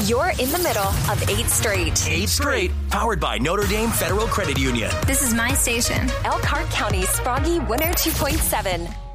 You're in the middle of 8 Straight. 8 Straight, powered by Notre Dame Federal Credit Union. This is my station. Elkhart County's Sproggy Winner 2.7.